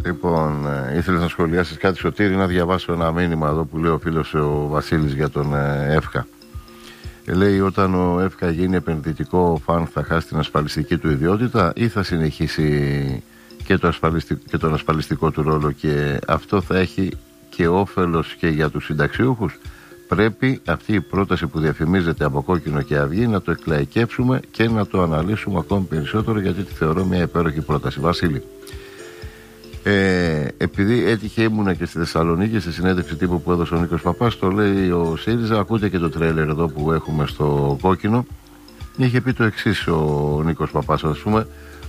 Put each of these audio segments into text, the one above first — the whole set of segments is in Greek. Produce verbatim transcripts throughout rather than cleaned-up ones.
Λοιπόν, ε, ήθελες να σχολιάσεις κάτι, Σωτήρη? Να διαβάσω ένα μήνυμα εδώ που λέει ο φίλος ο Βασίλης για τον ε, ΕΦΚΑ. Ε, λέει, όταν ο ΕΦΚΑ γίνει επενδυτικό φαν θα χάσει την ασφαλιστική του ιδιότητα ή θα συνεχίσει και, το ασφαλιστικ... και τον ασφαλιστικό του ρόλο, και αυτό θα έχει και όφελος και για τους συνταξιούχους? Πρέπει αυτή η πρόταση που διαφημίζεται από Κόκκινο και Αυγή να το εκλαϊκεύσουμε και να το αναλύσουμε ακόμη περισσότερο, γιατί τη θεωρώ μια υπέροχη πρόταση. Βασίλη, ε, επειδή έτυχε, ήμουνα και στη Θεσσαλονίκη στη συνέντευξη τύπου που έδωσε ο Νίκος Παπάς, το λέει ο ΣΥΡΙΖΑ, ακούτε και το τρέλερ εδώ που έχουμε στο Κόκκινο. Είχε πει το εξής ο Νίκος Παπάς, ας πούμε,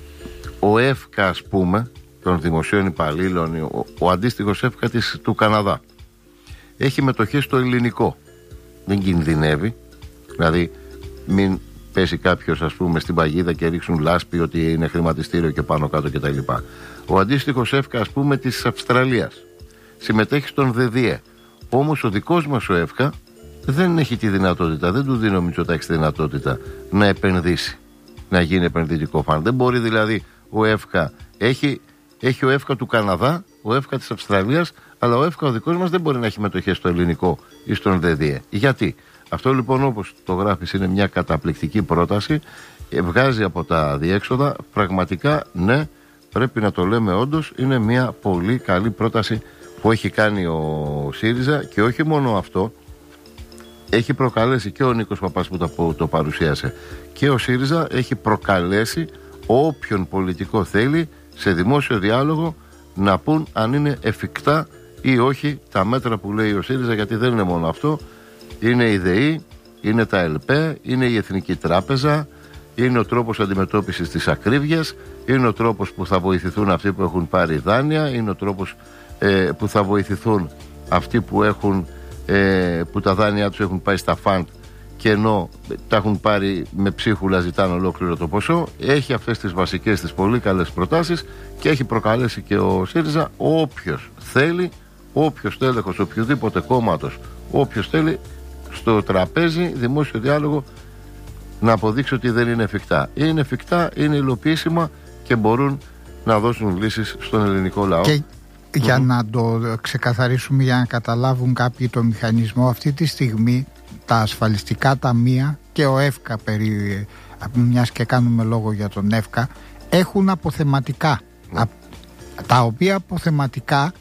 ο ΕΦΚΑ, ας πούμε, των δημοσίων υπαλλήλων, ο, ο αντίστοιχος ΕΦΚΑ της, του Καναδά, έχει μετοχές στο ελληνικό. Δεν κινδυνεύει. Δηλαδή, μην πέσει κάποιος, ας πούμε, στην παγίδα και ρίξουν λάσπη ότι είναι χρηματιστήριο και πάνω κάτω κτλ. Ο αντίστοιχος ΕΦΚΑ, ας πούμε, της Αυστραλίας συμμετέχει στον ΔΕΔΙΕ. Όμως ο δικός μας ο ΕΦΚΑ δεν έχει τη δυνατότητα, δεν του δίνει ο Μητσοτάκης τη δυνατότητα να επενδύσει, να γίνει επενδυτικό φαν. Δεν μπορεί δηλαδή ο ΕΦΚΑ, έχει, έχει ο ΕΦΚΑ του Καναδά, ο ΕΦΚΑ της Αυστραλίας, αλλά ο ΕΦΚΑ ο δικός μας δεν μπορεί να έχει μετοχές στο ελληνικό ή στον ΔΕΔΙΕ. Γιατί? Αυτό λοιπόν, όπως το γράφεις, είναι μια καταπληκτική πρόταση, βγάζει από τα διέξοδα. Πραγματικά, ναι, πρέπει να το λέμε, όντως είναι μια πολύ καλή πρόταση που έχει κάνει ο ΣΥΡΙΖΑ, και όχι μόνο αυτό, έχει προκαλέσει και ο Νίκος Παπάς που το, το παρουσίασε, και ο ΣΥΡΙΖΑ έχει προκαλέσει όποιον πολιτικό θέλει σε δημόσιο διάλογο να πούν αν είναι εφικτά ή όχι τα μέτρα που λέει ο ΣΥΡΙΖΑ, γιατί δεν είναι μόνο αυτό. Είναι η ΔΕΗ, είναι τα ΕΛΠΕ, είναι η Εθνική Τράπεζα, είναι ο τρόπος αντιμετώπισης της ακρίβειας, είναι ο τρόπος που θα βοηθηθούν αυτοί που έχουν πάρει δάνεια, είναι ο τρόπος ε, που θα βοηθηθούν αυτοί που, έχουν, ε, που τα δάνειά τους έχουν πάει στα φαντ, και ενώ τα έχουν πάρει με ψίχουλα ζητάνε ολόκληρο το ποσό. Έχει αυτές τις βασικές, τις πολύ καλές προτάσεις, και έχει προκαλέσει και ο ΣΥΡΙΖΑ όποιος θέλει, όποιος τέλεχος οποιοδήποτε κόμματος, όποιος θέλει, στο τραπέζι δημόσιο διάλογο να αποδείξει ότι δεν είναι εφικτά. Είναι εφικτά, είναι υλοποιήσιμα και μπορούν να δώσουν λύσεις στον ελληνικό λαό. Και για mm-hmm. να το ξεκαθαρίσουμε, για να καταλάβουν κάποιοι το μηχανισμό, αυτή τη στιγμή τα ασφαλιστικά ταμεία και ο ΕΦΚΑ, περί, μιας και κάνουμε λόγο για τον ΕΦΚΑ, έχουν αποθεματικά, mm. τα οποία αποθεματικά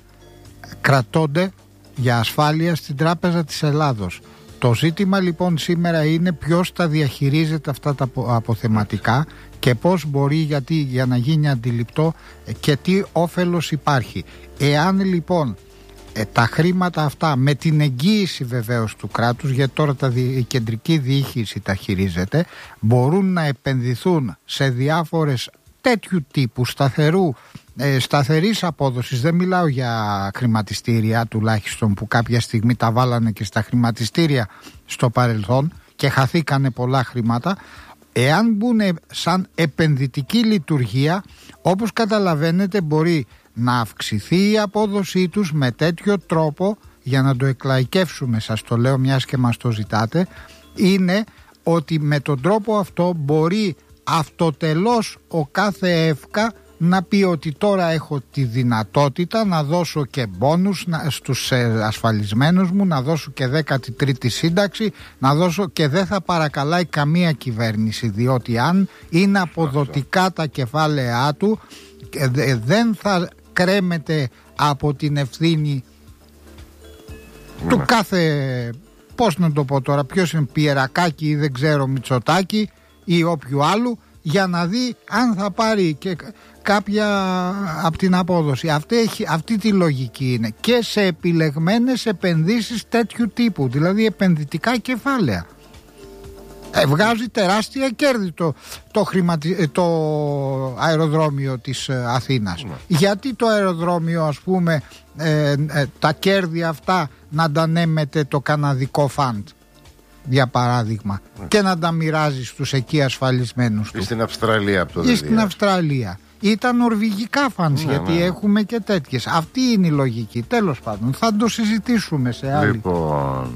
κρατώνται για ασφάλεια στην Τράπεζα της Ελλάδος. Το ζήτημα λοιπόν σήμερα είναι ποιος τα διαχειρίζεται αυτά τα αποθεματικά και πώς μπορεί, γιατί, για να γίνει αντιληπτό, και τι όφελος υπάρχει. Εάν λοιπόν ε, τα χρήματα αυτά, με την εγγύηση βεβαίως του κράτους, γιατί τώρα τα, η κεντρική διοίκηση τα χειρίζεται, μπορούν να επενδυθούν σε διάφορες τέτοιου τύπου σταθερού Ε, σταθερής απόδοσης, δεν μιλάω για χρηματιστήρια τουλάχιστον, που κάποια στιγμή τα βάλανε και στα χρηματιστήρια στο παρελθόν και χαθήκανε πολλά χρήματα. Εάν μπουν σαν επενδυτική λειτουργία, όπως καταλαβαίνετε, μπορεί να αυξηθεί η απόδοσή τους με τέτοιο τρόπο, για να το εκλαϊκεύσουμε, σας το λέω μιας και μας το ζητάτε, είναι ότι με τον τρόπο αυτό μπορεί αυτοτελώς ο κάθε ΕΦΚΑ να πει ότι τώρα έχω τη δυνατότητα να δώσω και μπόνους στους ασφαλισμένους μου, να δώσω και δέκατη τρίτη σύνταξη, να δώσω, και δεν θα παρακαλάει καμία κυβέρνηση, διότι αν είναι αποδοτικά τα κεφάλαιά του, δεν θα κρέμεται από την ευθύνη ναι. του κάθε, πώς να το πω τώρα, ποιος είναι, Πιερακάκη ή δεν ξέρω, Μητσοτάκη ή όποιου άλλου, για να δει αν θα πάρει και κάποια από την απόδοση. Αυτή, έχει, αυτή τη λογική είναι και σε επιλεγμένες επενδύσεις τέτοιου τύπου, δηλαδή επενδυτικά κεφάλαια. Ε, βγάζει τεράστια κέρδη το, το, χρηματι... το αεροδρόμιο της Αθήνας. Ναι. Γιατί το αεροδρόμιο, ας πούμε, ε, ε, τα κέρδη αυτά να τα ανέμεται το καναδικό φαντ, για παράδειγμα, ναι. και να τα μοιράζει στους εκεί ασφαλισμένους του. Ή στην Αυστραλία από το Ή στην Αυστραλία. Ήταν νορβηγικά φαντς, ναι, γιατί ναι. έχουμε και τέτοιες. Αυτή είναι η λογική. Τέλος πάντων, θα το συζητήσουμε σε άλλη. Λοιπόν,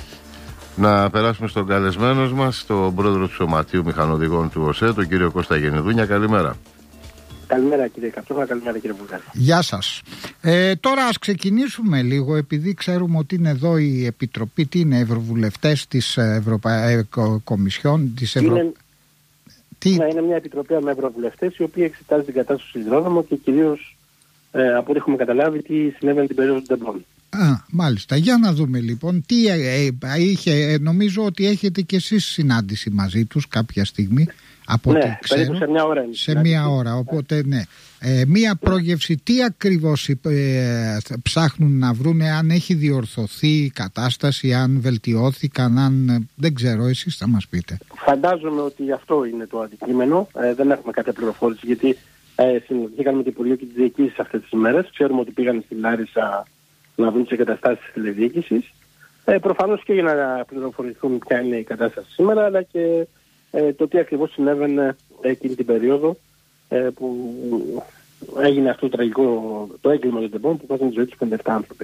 να περάσουμε στον καλεσμένο μας, τον πρόεδρο του Σωματείου Μηχανοδηγών του ΟΣΕ, τον κύριο Κώστα Γενιδούνια. Καλημέρα. Καλημέρα κύριε Καψόχα, καλημέρα κύριε Βουλγάρη. Γεια σας. Ε, τώρα ας ξεκινήσουμε λίγο, επειδή ξέρουμε ότι είναι εδώ η Επιτροπή, τι είναι, ευρωβουλευτές της Ευρωπαϊκής Κομισιόν, της Ευρω... είναι... Τι... Ναι, είναι μια επιτροπή με ευρωβουλευτές η οποία εξετάζει την κατάσταση του σιδηρόδρομου και κυρίως ε, από ό,τι έχουμε καταλάβει τι συνέβαινε την περίοδο του Ντεμπόν. Α, μάλιστα. Για να δούμε λοιπόν τι ε, ε, είχε, ε, νομίζω ότι έχετε και εσείς συνάντηση μαζί τους κάποια στιγμή. Από ναι, ό,τι ξέρω, περίπου σε μια ώρα. Είναι σε μια ώρα, οπότε ναι. Ε, μια πρόγευση, τι ακριβώς ε, ψάχνουν να βρούνε, αν έχει διορθωθεί η κατάσταση, αν βελτιώθηκαν, αν δεν ξέρω, εσείς θα μας πείτε. Φαντάζομαι ότι αυτό είναι το αντικείμενο, ε, δεν έχουμε κάποια πληροφόρηση γιατί ε, συναντηθήκαμε με την Υπουργείο και τις διοικήσεις αυτές τις ημέρες. Ξέρουμε ότι πήγαν στη Λάρισα να δουν τις εγκαταστάσεις της τηλεδιοίκησης. Ε, προφανώς και για να πληροφορηθούν ποια είναι η κατάσταση σήμερα, αλλά και ε, το τι ακριβώς συνέβαινε εκείνη την περίοδο ε, που έγινε αυτό το τραγικό, το έγκλημα των Ντεμπόν που βάζουν τη ζωή τους πενήντα επτά άνθρωποι.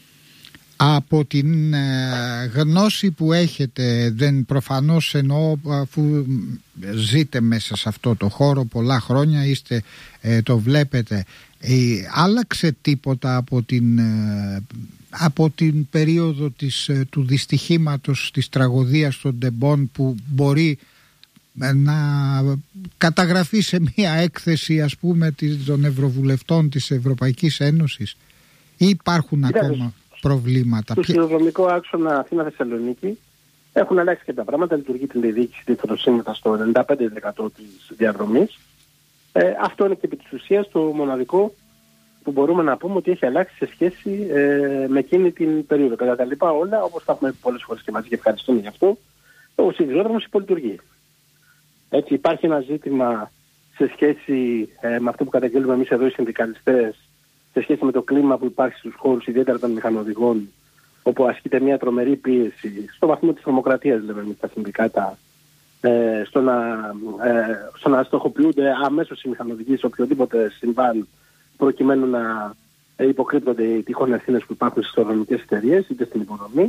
Από την ε, γνώση που έχετε, δεν προφανώς εννοώ αφού ζείτε μέσα σε αυτό το χώρο πολλά χρόνια, είστε, ε, το βλέπετε, ε, άλλαξε τίποτα από την, ε, από την περίοδο της, ε, του δυστυχήματος, της τραγωδίας των Ντεμπόν που μπορεί ε, να καταγραφεί σε μια έκθεση ας πούμε των Ευρωβουλευτών της Ευρωπαϊκής Ένωσης, ή υπάρχουν Κοιτάξτε, ακόμα προβλήματα? Στο σιδηροδρομικό άξονα Αθήνα-Θεσσαλονίκη έχουν αλλάξει και τα πράγματα. Λειτουργεί την διοίκηση τετροσύμμετρα στο ενενήντα πέντε τοις εκατό της διαδρομής. Ε, αυτό είναι και επί της ουσίας το μοναδικό που μπορούμε να πούμε ότι έχει αλλάξει σε σχέση ε, με εκείνη την περίοδο. Κατά τα λοιπά όλα, όπως τα έχουμε πει πολλές φορές και μαζί και ευχαριστούμε γι' αυτό, ο σιδηρόδρομος υπολειτουργεί. Έτσι υπάρχει ένα ζήτημα σε σχέση ε, με αυτό που καταγγέλνουμε εμείς εδώ οι συνδικαλιστές, σε σχέση με το κλίμα που υπάρχει στους χώρους, ιδιαίτερα των μηχανοδηγών, όπου ασκείται μια τρομερή πίεση, στο βαθμό της τρομοκρατίας, λέμε με τα συνδικάτα, ε, στο, να, ε, στο να στοχοποιούνται αμέσως οι μηχανοδηγοί σε οποιοδήποτε συμβάν, προκειμένου να ε, υποκρύπτονται οι τυχόν ευθύνες που υπάρχουν στις οδομικές εταιρείες, είτε στην υποδομή.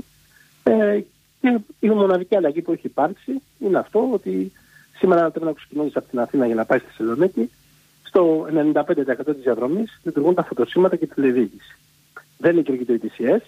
Ε, και η μοναδική αλλαγή που έχει υπάρξει είναι αυτό, ότι σήμερα ένα τρένο ξεκινώντας από την Αθήνα για να πάει στη Θεσσαλονίκη, στο ενενήντα πέντε τοις εκατό της διαδρομής λειτουργούν τα φωτοσύμματα και η τηλεδιοίκηση. Δεν λειτουργεί το ι τι σι ες,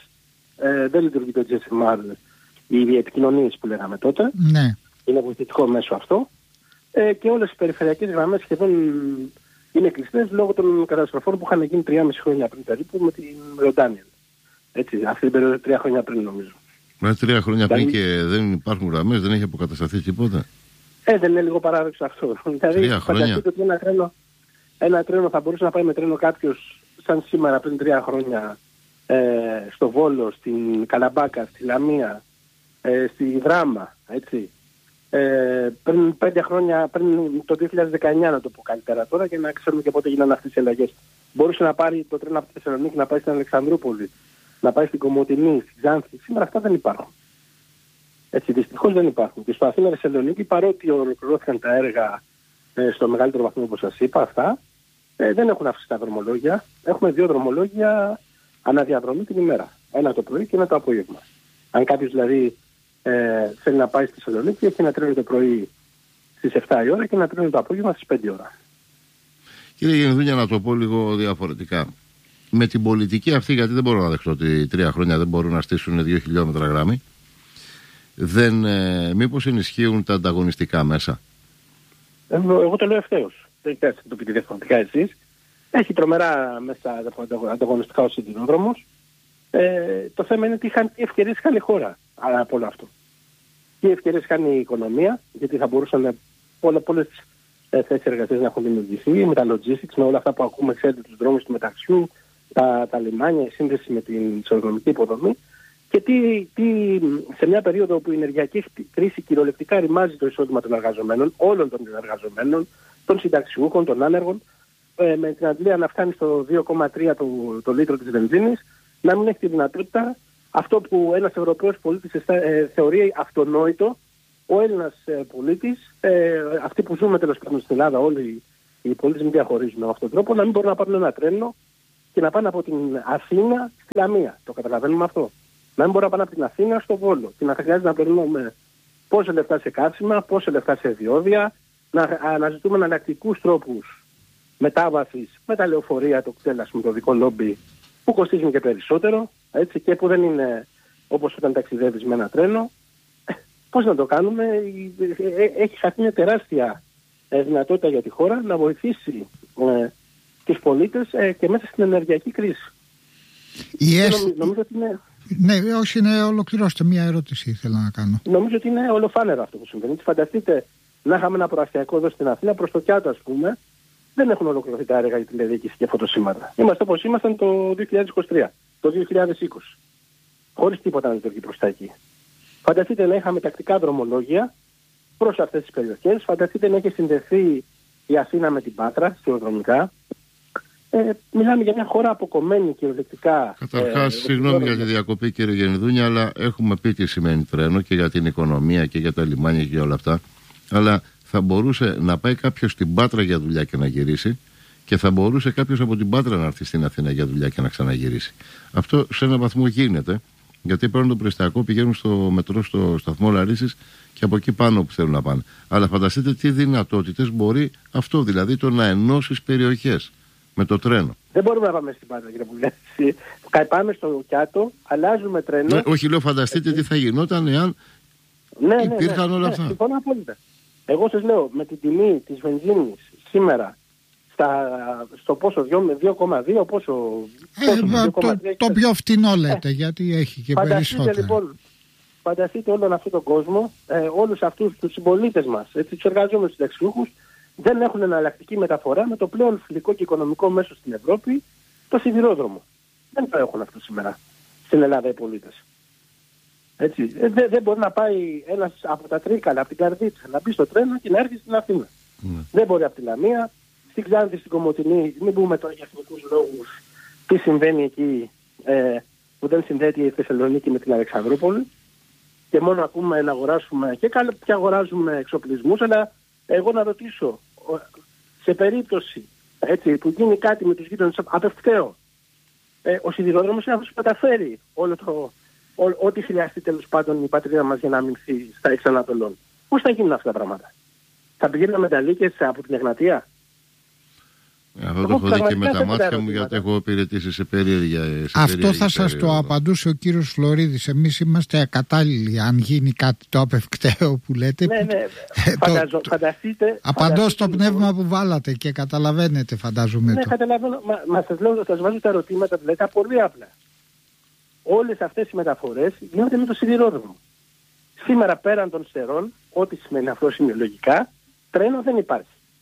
ε, δεν λειτουργεί το τζι ες εμ αρ, οι επικοινωνίες που λέγαμε τότε. Ναι. Είναι βοηθητικό μέσο αυτό. Ε, και όλες οι περιφερειακές γραμμές σχεδόν είναι κλειστές λόγω των καταστροφών που είχαν γίνει τρία και μισό χρόνια πριν περίπου με την Ροντάνιελ. Έτσι, αυτή την περίοδο τρία χρόνια πριν νομίζω. Μα τρία χρόνια πριν δηλαδή, και δεν υπάρχουν γραμμές, δεν έχει αποκατασταθεί τίποτα. Ε, δεν είναι λίγο παράδοξο αυτό. Δηλαδή, φανταστείτε ότι ένα τρένο, ένα τρένο θα μπορούσε να πάει με τρένο κάποιος σαν σήμερα πριν τρία χρόνια ε, στο Βόλο, στην Καλαμπάκα, στη Λαμία, ε, στη Δράμα, έτσι. Ε, πριν πέντε χρόνια, πριν το δύο χιλιάδες δεκαεννιά να το πω καλύτερα τώρα και να ξέρουμε και πότε γίνανε αυτές οι αλλαγές. Μπορούσε να πάρει το τρένο από τη Θεσσαλονίκη, να πάει στην Αλεξανδρούπολη, να πάει στην Κομοτηνή, στη Ξάνθη. Σήμερα αυτά δεν υπάρχουν. Έτσι, δυστυχώς δεν υπάρχουν. Και στο Αθήνα Θεσσαλονίκη, παρότι ολοκληρώθηκαν τα έργα ε, στο μεγαλύτερο βαθμό όπως σας είπα, αυτά ε, δεν έχουν αυξήσει τα δρομολόγια. Έχουμε δύο δρομολόγια αναδιαδρομή την ημέρα. Ένα το πρωί και ένα το απόγευμα. Αν κάποιος δηλαδή ε, θέλει να πάει στη Θεσσαλονίκη, έχει ένα τρένο το πρωί στις επτά η ώρα και ένα τρένο το απόγευμα στις πέντε η ώρα. Κύριε Γεννηδούνια, να το πω λίγο διαφορετικά. Με την πολιτική αυτή, γιατί δεν μπορώ να δεχτώ ότι τρία χρόνια δεν μπορούν να στήσουν δύο χιλιόμετρα γραμμή, δεν, ε, μήπως ενισχύουν τα ανταγωνιστικά μέσα? Εγώ, εγώ το λέω ευθέως. Δεν χρειάζεται να το πείτε διαφορετικά εσείς. Έχει τρομερά μέσα ανταγωνιστικά ο σιδηρόδρομος. Ε, το θέμα είναι τι, τι ευκαιρίες είχαν η χώρα από όλο αυτό. Τι ευκαιρίες είχαν η οικονομία, γιατί θα μπορούσαν πολλές, πολλές ε, θέσεις εργασίας να έχουν δημιουργηθεί με τα logistics, με όλα αυτά που ακούμε, ξέρετε, τους δρόμους του μεταξιού, τα, τα λιμάνια, η σύνδεση με την σιδηροδρομική υποδομή. Και τι, τι, σε μια περίοδο που η ενεργειακή κρίση κυριολεκτικά ρημάζει το εισόδημα των εργαζομένων, όλων των εργαζομένων, των συνταξιούχων, των άνεργων, ε, με την αντλία να φτάνει στο δύο κόμμα τρία το, το λίτρο της βενζίνης, να μην έχει τη δυνατότητα αυτό που ένας Ευρωπαίος πολίτης ε, θεωρεί αυτονόητο, ο Έλληνας ε, πολίτης, ε, αυτοί που ζούμε τέλος πάντων στην Ελλάδα, όλοι οι πολίτες μην διαχωρίζουν με αυτόν τον τρόπο, να μην μπορούν να πάρουν ένα τρένο και να πάνε από την Αθήνα στη Λαμία. Το καταλαβαίνουμε αυτό. Να μην μπορούν να πάνε από την Αθήνα στο Βόλο και να χρειάζεται να περνούμε πόσα λεφτά σε καύσιμα, πόσα λεφτά σε διόδια, να αναζητούμε εναλλακτικούς τρόπους μετάβασης με τα λεωφορεία, το κτέλ, ας πούμε, το δικό λόμπι, που κοστίζουν και περισσότερο, έτσι, και που δεν είναι όπως όταν ταξιδεύεις με ένα τρένο. Πώς να το κάνουμε? Έχει χαθεί μια τεράστια δυνατότητα για τη χώρα να βοηθήσει ε, τους πολίτες ε, και μέσα στην ενεργειακή κρίση. Yes. Νομ, νομίζω ότι είναι... Ναι, όχι, είναι, ολοκληρώστε. Μία ερώτηση ήθελα να κάνω. Νομίζω ότι είναι ολοφάνερο αυτό που συμβαίνει. Φανταστείτε να είχαμε ένα προαστιακό εδώ στην Αθήνα, προς το Κιάτο, ας πούμε, δεν έχουν ολοκληρωθεί τα έργα για τηλεδιοίκηση και φωτοσύμματα. Είμαστε όπως ήμασταν το δύο χιλιάδες είκοσι τρία, το δύο χιλιάδες είκοσι. Χωρίς τίποτα να λειτουργεί προς τα εκεί. Φανταστείτε να είχαμε τακτικά δρομολόγια προς αυτές τις περιοχές. Φανταστείτε να έχει συνδεθεί η Αθήνα με την Πάτρα, σιδηροδρομικά. Ε, μιλάμε για μια χώρα αποκομμένη κυριολεκτικά. Καταρχάς, ε, συγγνώμη για τη διακοπή, κύριε Γεννηδούνια, αλλά έχουμε πει τι σημαίνει τρένο και για την οικονομία και για τα λιμάνια και για όλα αυτά. Αλλά θα μπορούσε να πάει κάποιος στην Πάτρα για δουλειά και να γυρίσει, και θα μπορούσε κάποιος από την Πάτρα να έρθει στην Αθήνα για δουλειά και να ξαναγυρίσει. Αυτό σε έναν βαθμό γίνεται, γιατί παίρνουν το Πρεστιακό, πηγαίνουν στο μετρό, στο σταθμό Λαρίσης και από εκεί πάνω που θέλουν να πάνε. Αλλά φανταστείτε τι δυνατότητες μπορεί αυτό, δηλαδή το να ενώσεις περιοχές με το τρένο. Δεν μπορούμε να πάμε στην Πάτρα, κύριε Πουλιάση. Πάμε στο Κιάτο, αλλάζουμε τρένο. Ναι, όχι, λέω, φανταστείτε τι θα γινόταν εάν ναι, ναι, υπήρχαν ναι, όλα ναι, αυτά. Συμφωνώ απόλυτα. Εγώ σας λέω, με την τιμή της βενζίνης σήμερα, στα, στο πόσο, δύο κόμμα δύο, πόσο... Ε, πόσο το, το, το πιο φτηνό λέτε, ε, γιατί έχει και περισσότερο. Λοιπόν, φανταστείτε όλον αυτόν τον κόσμο, ε, όλους αυτούς τους συμπολίτες μας, έτσι, τους εργαζόμενους συνταξιούχους, δεν έχουν εναλλακτική μεταφορά με το πλέον φιλικό και οικονομικό μέσο στην Ευρώπη, το σιδηρόδρομο. Δεν το έχουν αυτό σήμερα στην Ελλάδα οι πολίτες. Έτσι. Ε, δεν δε μπορεί να πάει ένας από τα Τρίκαλα, από την Καρδίτσα, να μπει στο τρένο και να έρθει στην Αθήνα. Mm. Δεν μπορεί από τη Λαμία, στην Ξάνθη, στην Κομοτηνή, μην πούμε τώρα για εθνικούς λόγους τι συμβαίνει εκεί, ε, που δεν συνδέεται η Θεσσαλονίκη με την Αλεξανδρούπολη, και μόνο ακούμε να αγοράσουμε και, και αγοράζουμε εξοπλισμούς, αλλά εγώ να ρωτήσω, σε περίπτωση, έτσι, που γίνει κάτι με τους γείτονες απευκταίο, ε, ο σιδηρόδρομος είναι αυτός που μεταφέρει όλο το, ό, ό,τι χρειαστεί τέλος πάντων η πατρίδα μας για να αμυνθεί στα εξανατολών. Πώς θα γίνουν αυτά τα πράγματα? Θα πηγαίνουμε με τα λύκες από την Εγνατία? Αυτό το έχω δει και με τα μάτια μου, γιατί έχω υπηρετήσει σε περίεργα. Αυτό θα σας το απαντούσε ο κύριος Φλωρίδης. Εμείς είμαστε ακατάλληλοι αν γίνει κάτι το απευκταίο που λέτε. Ναι, ναι. Φανταζω, φανταστείτε. Απαντώ στο πνεύμα που βάλατε και καταλαβαίνετε, φαντάζομαι. Ναι, το. καταλαβαίνω. Μα, μα σας λέω, σας βάζω τα ερωτήματα, λέτε πολύ απλά. Όλες αυτές οι μεταφορές γίνονται με το σιδηρόδρομο. Σήμερα πέραν των στερών, ό,τι σημαίνει αυτό σημειολογικά, τρένο δεν υπάρχει.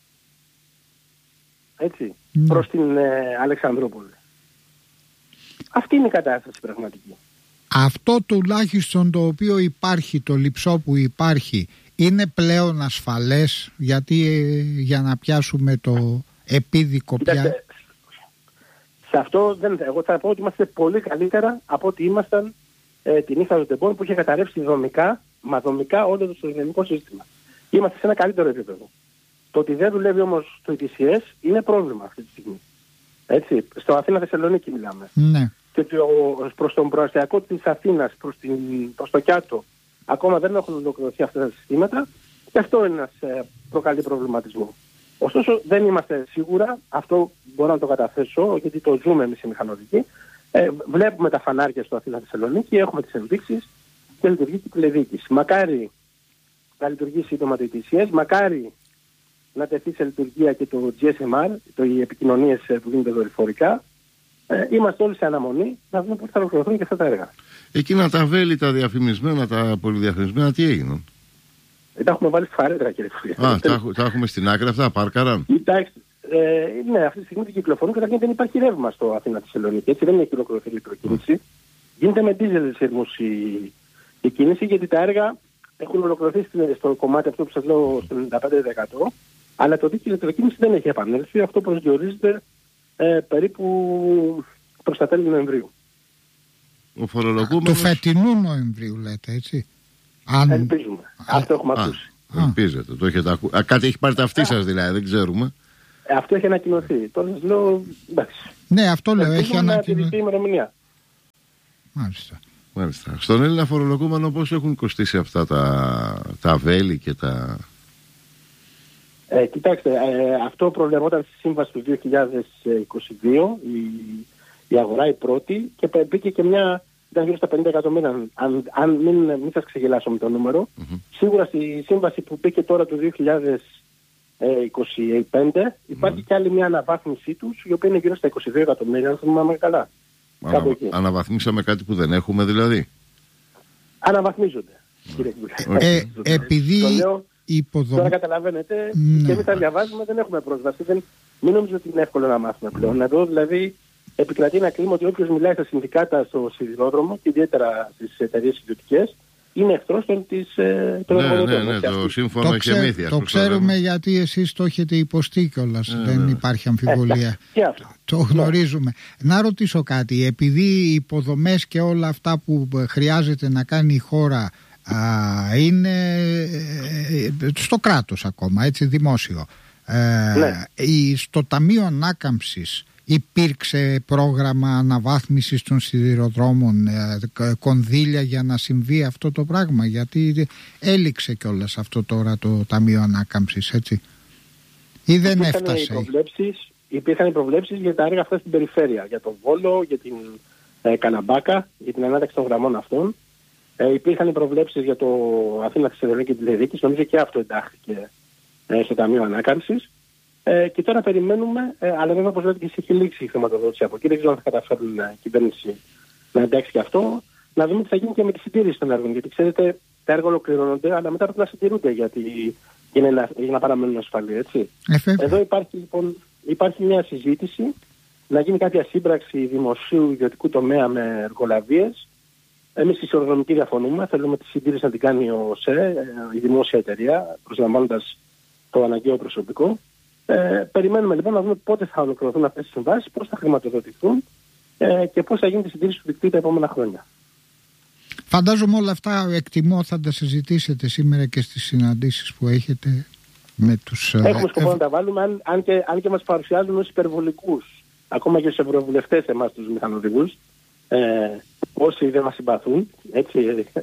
Έτσι, mm. προς την ε, Αλεξανδρούπολη. Αυτή είναι η κατάσταση πραγματική. Αυτό τουλάχιστον το οποίο υπάρχει, το λειψό που υπάρχει, είναι πλέον ασφαλές, γιατί ε, για να πιάσουμε το επίδικο πια... Κοιτάξτε, σε αυτό δεν, εγώ θα πω ότι είμαστε πολύ καλύτερα από ότι ήμασταν ε, την νύχτα του Τεμπών, που είχε καταρρεύσει δομικά, μα δομικά όλο το ελληνικό σύστημα. Είμαστε σε ένα καλύτερο επίπεδο. Το ότι δεν δουλεύει όμως το ι τι σι ες είναι πρόβλημα αυτή τη στιγμή. Έτσι, στο Αθήνα-Θεσσαλονίκη μιλάμε. Ναι. Και το, προς τον προαστιακό της Αθήνας, προς, την, προς το Κιάτο, ακόμα δεν έχουν ολοκληρωθεί αυτά τα συστήματα, και αυτό είναι ένας ε, προκαλεί προβληματισμό. Ωστόσο δεν είμαστε σίγουρα, αυτό μπορώ να το καταθέσω, γιατί το ζούμε εμείς οι μηχανοδικοί. Ε, βλέπουμε τα φανάρια στο Αθήνα-Θεσσαλονίκη, έχουμε τις ενδείξεις και λειτουργεί και η τηλεδιοίκηση. Μακάρι να λειτουργήσει σύντομα το ι τι σι ες, μακάρι να τεθεί σε λειτουργία και το τζι ες εμ αρ, το, οι επικοινωνίες που γίνονται δορυφορικά. Ε, είμαστε όλοι σε αναμονή να δούμε πώς θα ολοκληρωθούν και αυτά τα έργα. Εκείνα τα βέλη, τα διαφημισμένα, τα πολυδιαφημισμένα, τι έγιναν? Ε, τα έχουμε βάλει στη φαρέτρα, κύριε Φουρία. Α, τα, τα έχουμε στην άκρη αυτά, πάρκαραν. Κοιτάξτε, ε, ναι, αυτή τη στιγμή δεν κυκλοφορούν, καταρχήν δεν υπάρχει ρεύμα στο Αθήνα-Θεσσαλονίκη. Έτσι δεν έχει ολοκληρωθεί η ηλεκτροκίνηση. Mm. Γίνεται με δίζελ σύρμους η, η κίνηση, γιατί τα έργα έχουν ολοκληρωθεί στο κομμάτι αυτό που σας λέω στο ενενήντα πέντε τοις εκατό, αλλά το δίκτυο ηλεκτροκίνηση δεν έχει επανέλθει. Αυτό προσδιορίζεται ε, περίπου προς τα τέλη Νοεμβρίου. Ο φορολογούμενος... Του φετινού Νοεμβρίου λέτε, έτσι? Αν... Ελπίζουμε. Α, αυτό έχουμε α, ακούσει. Α, ελπίζετε. Το έχετε ακού... α, κάτι έχει πάρει τα αυτή σας δηλαδή, δεν ξέρουμε. Ε, αυτό έχει ανακοινωθεί. Τώρα σας λέω, εντάξει. Ναι, αυτό λέω, έχει ανακοινωθεί. Ημερομηνία. Μάλιστα. Μάλιστα. Στον Έλληνα φορολογούμενο πόσο έχουν κοστίσει αυτά τα, τα βέλη και τα... Ε, κοιτάξτε, ε, αυτό προβλεπόταν στη σύμβαση του δύο χιλιάδες είκοσι δύο, η, η αγορά η πρώτη, και μπήκε και μια, ήταν γύρω στα πενήντα εκατομμύρια, αν, αν μην, μην σας ξεγελάσω με το νούμερο. Mm-hmm. Σίγουρα στη σύμβαση που μπήκε τώρα το δύο χιλιάδες είκοσι πέντε υπάρχει mm-hmm. και άλλη μια αναβάθμιση τους, η οποία είναι γύρω στα είκοσι δύο εκατομμύρια, αν θυμάμαι καλά. Ανα, αναβαθμίσαμε κάτι που δεν έχουμε δηλαδή. Αναβαθμίζονται, κύριε Κιβούλη. Ε, ε, επειδή υποδομ... Τώρα καταλαβαίνετε, ναι. και εμείς τα διαβάζουμε, δεν έχουμε πρόσβαση. Δεν... Μην νομίζω ότι είναι εύκολο να μάθουμε πλέον. Εδώ δηλαδή επικρατεί ένα κλίμα ότι όποιος μιλάει στα συνδικάτα στο σιδηρόδρομο και ιδιαίτερα στις εταιρείες ιδιωτικές είναι εχθρός των εργοδοτών. Ναι, ναι, ναι, το σύμφωνο το, ξε... μύθια, το ξέρουμε λέμε. Γιατί εσείς το έχετε υποστεί κιόλας, ναι, δεν ναι. υπάρχει αμφιβολία. Ε, αυτό. Το γνωρίζουμε. Ναι. Να ρωτήσω κάτι, επειδή οι υποδομές και όλα αυτά που χρειάζεται να κάνει η χώρα α, είναι στο κράτος ακόμα, έτσι, δημόσιο. Ε, ναι. Στο Ταμείο Ανάκαμψης υπήρξε πρόγραμμα αναβάθμισης των σιδηροδρόμων, ε, κονδύλια για να συμβεί αυτό το πράγμα, γιατί έληξε κιόλας αυτό τώρα το Ταμείο Ανάκαμψης, έτσι, ή δεν υπήρχαν έφτασε? Οι προβλέψεις, υπήρχαν οι προβλέψεις για τα έργα αυτά στην περιφέρεια, για τον Βόλο, για την ε, Καναμπάκα, για την ανάταξη των γραμμών αυτών. Ε, υπήρχαν οι προβλέψεις για το Αθήνα, Θεσσαλονίκη και τη Λεδίκη, νομίζω και αυτό εντάχθηκε ε, στο Ταμείο Ανάκαμψης. Ε, και τώρα περιμένουμε, ε, αλλά βέβαια όπως λέτε και έχει λήξει η χρηματοδότηση από εκεί. Δεν ξέρω αν θα καταφέρουν η κυβέρνηση να εντάξει και αυτό. Να δούμε τι θα γίνει και με τη συντήρηση των έργων. Γιατί ξέρετε, τα έργα ολοκληρώνονται, αλλά μετά πρέπει να συντηρούνται γιατί, για, να, για να παραμένουν ασφαλή. Έτσι. Εφέ. Εδώ υπάρχει λοιπόν υπάρχει μια συζήτηση να γίνει κάποια σύμπραξη δημοσίου ιδιωτικού τομέα με εργολαβίες. Εμείς στη σιδηροδρομική διαφωνούμε. Θέλουμε τη συντήρηση να την κάνει ο ΣΕ, η δημόσια εταιρεία, προσλαμβάνοντας το αναγκαίο προσωπικό. Ε, περιμένουμε λοιπόν να δούμε πότε θα ολοκληρωθούν αυτές τις συμβάσεις, πώς θα χρηματοδοτηθούν ε, και πώς θα γίνει τη συντήρηση του δικτύου τα επόμενα χρόνια. Φαντάζομαι όλα αυτά, εκτιμώ, θα τα συζητήσετε σήμερα και στις συναντήσεις που έχετε με τους... Έχουμε σκοπό ε, να τα βάλουμε, αν, αν, και, αν και μας παρουσιάζουν ως υπερβολικούς, ακόμα και στους ευρωβουλευτές εμάς τους μηχανοδηγούς, ε, όσοι δεν μας συμπαθούν, έτσι,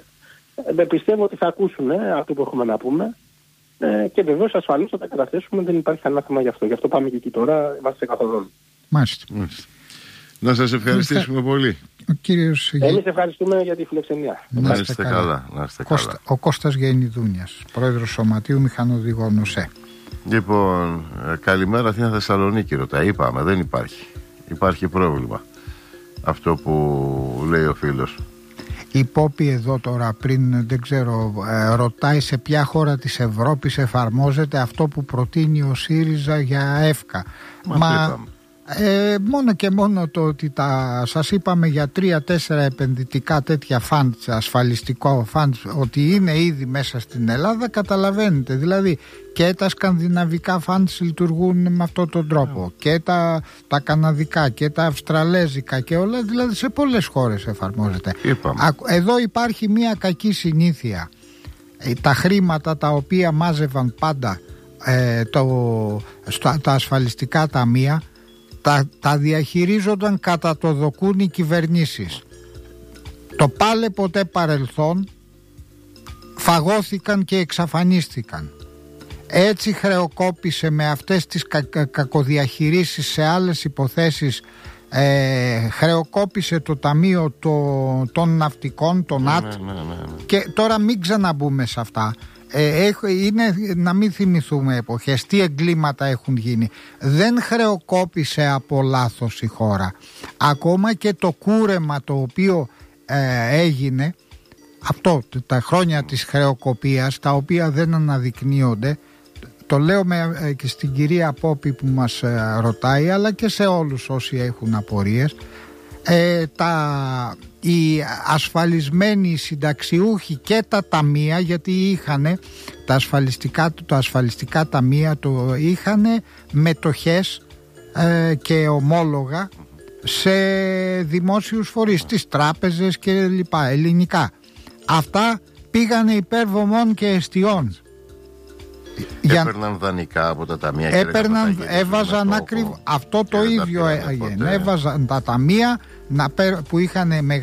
ε, πιστεύω ότι θα ακούσουν ε, αυτό που έχουμε να πούμε. Ε, και βεβαίως ασφαλώς θα τα καταθέσουμε, δεν υπάρχει κανένα θέμα γι' αυτό. Γι' αυτό πάμε και εκεί τώρα, είμαστε καθοδόν. Μάλιστα. Να σας ευχαριστήσουμε Μάλιστα. πολύ. Ο κύριος... Εμείς ευχαριστούμε για τη φιλοξενία. Να, να είστε καλά. καλά. Να είστε Κώστα, καλά. Ο Κώστας Γεννηδούνιας, πρόεδρος Σωματείου Μηχανοδηγών ΟΣΕ. Λοιπόν, καλημέρα Αθήνα Θεσσαλονίκη, ρωτά. Είπαμε, δεν υπάρχει. Υπάρχει πρόβλημα. Αυτό που λέει ο φίλος. Η Πόπη εδώ τώρα πριν, δεν ξέρω, ε, ρωτάει σε ποια χώρα της Ευρώπης εφαρμόζεται αυτό που προτείνει ο ΣΥΡΙΖΑ για ΕΦΚΑ. Μα, Μα ε, μόνο και μόνο το ότι τα, σας είπαμε για τρία-τέσσερα επενδυτικά τέτοια φαντ, ασφαλιστικό φαντ, ότι είναι ήδη μέσα στην Ελλάδα, καταλαβαίνετε. Δηλαδή και τα σκανδιναβικά φαντς λειτουργούν με αυτόν τον τρόπο, yeah. και τα, τα καναδικά και τα αυστραλέζικα και όλα, δηλαδή σε πολλές χώρες εφαρμόζεται. Είπαμε. Εδώ υπάρχει μια κακή συνήθεια. Τα χρήματα τα οποία μάζευαν πάντα ε, το, στο, τα ασφαλιστικά ταμεία, τα, τα διαχειρίζονταν κατά το δοκούν οι κυβερνήσεις. Το πάλε ποτέ παρελθόν φαγώθηκαν και εξαφανίστηκαν. Έτσι χρεοκόπησε με αυτές τις κα, κα, κακοδιαχειρήσεις σε άλλες υποθέσεις, ε, χρεοκόπησε το Ταμείο το, των Ναυτικών, το ΝΑΤ, ναι, ναι, ναι, ναι. Και τώρα μην ξαναμπούμε σε αυτά. Ε, είναι να μην θυμηθούμε εποχές, τι εγκλήματα έχουν γίνει. Δεν χρεοκόπησε από λάθος η χώρα. Ακόμα και το κούρεμα το οποίο ε, έγινε, αυτό τα χρόνια της χρεοκοπίας, τα οποία δεν αναδεικνύονται, το λέω με, και στην κυρία Πόπη που μας ε, ρωτάει, αλλά και σε όλους όσοι έχουν απορίες, ε, τα, οι ασφαλισμένοι συνταξιούχοι και τα ταμεία, γιατί είχανε τα ασφαλιστικά, τα ασφαλιστικά ταμεία το είχανε μετοχές ε, και ομόλογα σε δημόσιους φορείς, στις τράπεζες και λοιπά, ελληνικά. Αυτά πήγανε υπέρ βωμών και εστιών. Έπαιρναν δανεικά από τα ταμεία. Έπαιρναν, και έβαζαν ακριβώς αυτό το ίδιο έγινε. Έβαζαν τα ταμεία να, που είχαν μεγάλη